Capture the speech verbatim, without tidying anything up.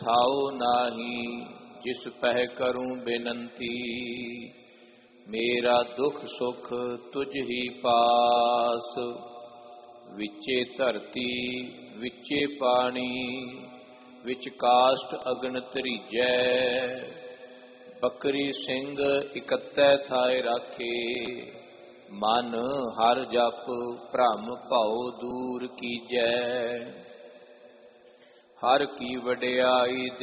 थाओ नाही जिस पह करूं बेनंती। मेरा दुख सुख तुझ ही पास, विचे धरती विचे पानी। विच काष्ठ अगन तरीजै, बकरी सिंह इकत्तै थाए राखे। मन हर जप भ्रम भउ दूर कीजै। हर की वडियाई